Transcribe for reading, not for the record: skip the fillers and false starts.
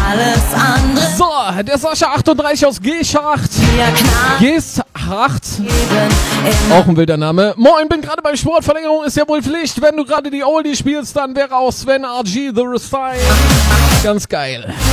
alles andere. So, der Sascha 38 aus G-Schacht. G-Schacht. Auch ein wilder Name. Moin, bin gerade beim Sportverlängerung, ist ja wohl Pflicht. Wenn du gerade die Oldie spielst, dann wäre auch Sven RG The Restyle. Ganz geil.